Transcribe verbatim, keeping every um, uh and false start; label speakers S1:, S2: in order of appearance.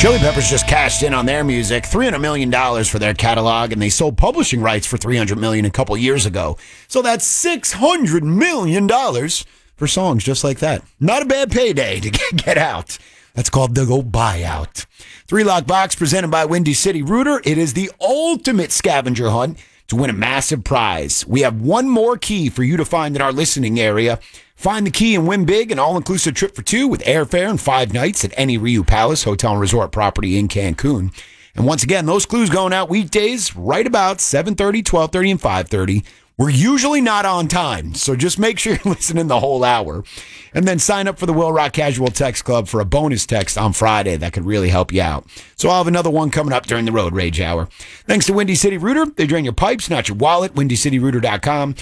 S1: Chili Peppers just cashed in on their music, three hundred million dollars for their catalog, and they sold publishing rights for three hundred million dollars a couple years ago. So that's six hundred million dollars for songs just like that. Not a bad payday to get out. That's called the Go Buyout. Three Lock Box presented by Windy City Rooter. It is the ultimate scavenger hunt to win a massive prize. We have one more key for you to find in our listening area. Find the key and win big, an all-inclusive trip for two with airfare and five nights at any Riu Palace Hotel and Resort property in Cancun. And once again, those clues going out weekdays right about seven thirty, twelve thirty, and five thirty. We're usually not on time, so just make sure you're listening the whole hour. And then sign up for the Will Rock Casual Text Club for a bonus text on Friday that could really help you out. So I'll have another one coming up during the Road Rage Hour. Thanks to Windy City Rooter. They drain your pipes, not your wallet. windy city rooter dot com.